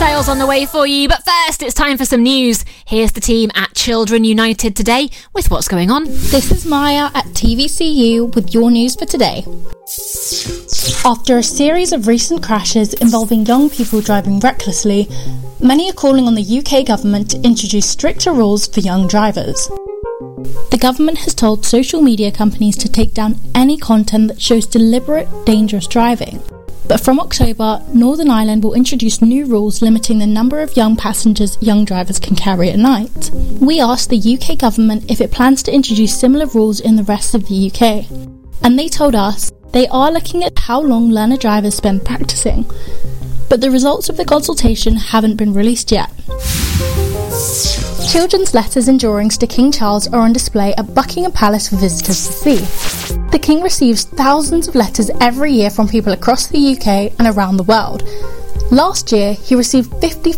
Styles on the way for you, but first it's time for some news. Here's the team at Children United today with what's going on. This is Maya at TVCU with your news for today. After a series of recent crashes involving young people driving recklessly, many are calling on the UK government to introduce stricter rules for young drivers. The government has told social media companies to take down any content that shows deliberate, dangerous driving. But from October, Northern Ireland will introduce new rules limiting the number of young passengers young drivers can carry at night. We asked the UK government if it plans to introduce similar rules in the rest of the UK. And they told us they are looking at how long learner drivers spend practicing. But the results of the consultation haven't been released yet. Children's letters and drawings to King Charles are on display at Buckingham Palace for visitors to see. The King receives thousands of letters every year from people across the UK and around the world. Last year, he received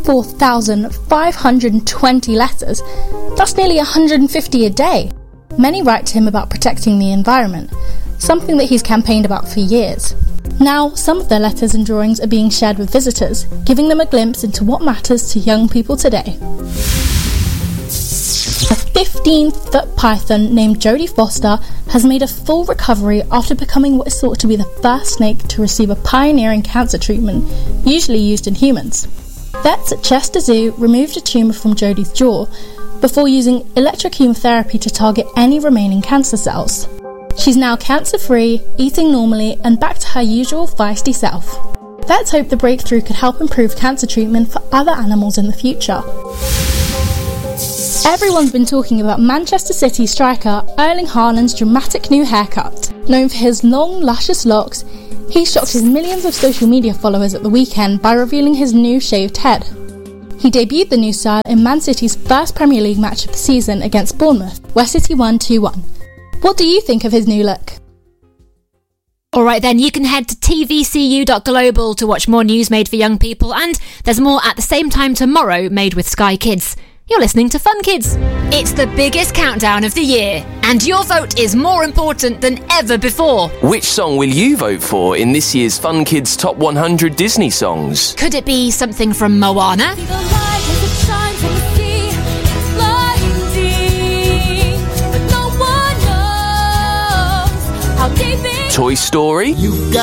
54,520 letters. That's nearly 150 a day. Many write to him about protecting the environment, something that he's campaigned about for years. Now, some of their letters and drawings are being shared with visitors, giving them a glimpse into what matters to young people today. A 15-foot python named Jodie Foster has made a full recovery after becoming what is thought to be the first snake to receive a pioneering cancer treatment, usually used in humans. Vets at Chester Zoo removed a tumour from Jodie's jaw before using electrochemotherapy to target any remaining cancer cells. She's now cancer-free, eating normally, and back to her usual feisty self. Vets hope the breakthrough could help improve cancer treatment for other animals in the future. Everyone's been talking about Manchester City striker Erling Haaland's dramatic new haircut. Known for his long, luscious locks, he shocked his millions of social media followers at the weekend by revealing his new shaved head. He debuted the new style in Man City's first Premier League match of the season against Bournemouth, where City won 2-1. What do you think of his new look? Alright then, you can head to tvcu.global to watch more news made for young people, and there's more at the same time tomorrow made with Sky Kids. You're listening to Fun Kids. It's the biggest countdown of the year, and your vote is more important than ever before. Which song will you vote for in this year's Fun Kids Top 100 Disney songs? Could it be something from Moana? Toy Story?